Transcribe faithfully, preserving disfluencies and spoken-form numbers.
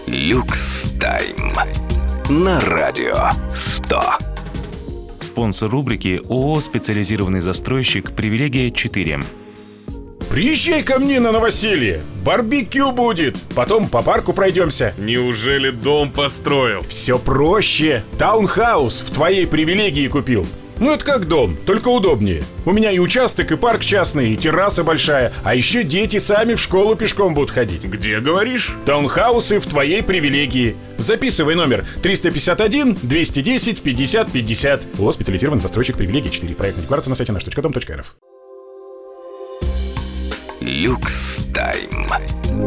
Люкс Тайм на радио сто. Спонсор рубрики ООО «Специализированный застройщик Привилегия четыре». Приезжай ко мне на новоселье, барбекю будет, потом по парку пройдемся. Неужели дом построил? Все проще, таунхаус в твоей Привилегии купил. Ну это как дом, только удобнее. У меня и участок, и парк частный, и терраса большая. А еще дети сами в школу пешком будут ходить. Где, говоришь? Таунхаусы в твоей Привилегии. Записывай номер триста пятьдесят один двести десять пятьдесят пятьдесят. ООО «Специализированный застройщик Привилегии четыре». Проектная декларация на сайте наш точка дом точка эр эф. Люкс Тайм.